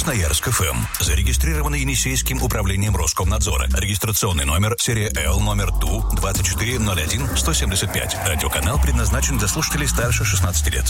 Красноярск ФМ. Зарегистрировано Енисейским управлением Роскомнадзора. Регистрационный номер серия L номер ТУ 2401-175. Радиоканал предназначен для слушателей старше 16 лет.